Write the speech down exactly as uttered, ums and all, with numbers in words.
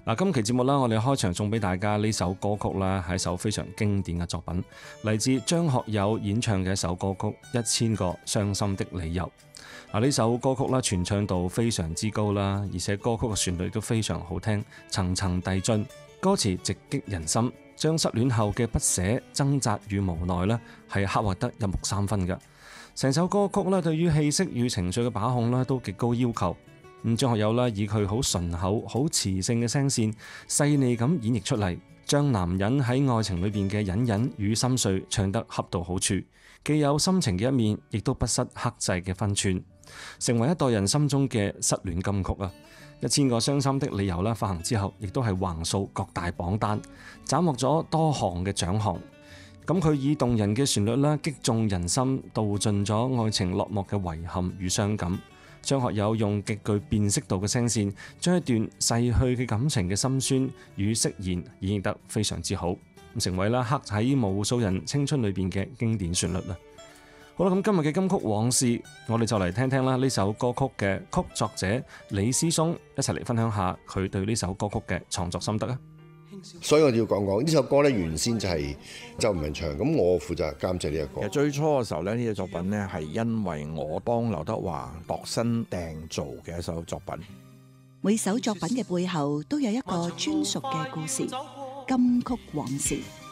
嗱，今期節目啦，我哋開場送俾大家呢首歌曲啦，係一首非常經典嘅作品，嚟自張學友演唱嘅一首歌曲《一千個傷心的理由》。嗱，呢首歌曲啦，傳唱度非常之高啦，而且歌曲嘅旋律都非常好聽，層層遞進，歌詞直擊人心，將失戀後嘅不捨、掙扎與無奈呢係刻畫得一目三分嘅。成首歌曲咧，對於氣息與情緒嘅把控咧，都極高要求。咁張學友咧，以佢好順口、好磁性嘅聲線，細膩咁演繹出嚟，將男人喺愛情裏邊嘅隱忍與心碎唱得恰到好處，既有深情嘅一面，亦都不失克制嘅分寸，成為一代人心中嘅失戀金曲啊！一千個傷心的理由啦，發行之後，亦都係橫掃各大榜單，斬獲咗多項嘅獎項。咁佢以動人嘅旋律啦，擊中人心，道盡咗愛情落幕嘅遺憾與傷感。張學友用極具辨識度嘅聲線，將一段逝去嘅感情嘅心酸與釋然演繹得非常之好，成為啦刻喺無數人青春裏邊嘅經典旋律啦。好啦，咁今日嘅金曲往事，我哋就嚟聽聽啦呢首歌曲嘅曲作者李思松，一齊嚟分享下佢對呢首歌曲嘅創作心得啊！ 所以我哋要講講呢首歌咧，原先就係周文唱，咁我負責監製呢一個。 其實最初嘅時候咧，呢隻作品咧係因為我幫劉德華度身訂造嘅一首作品。 每首作品嘅背後都有一個專屬嘅故事，金曲往事。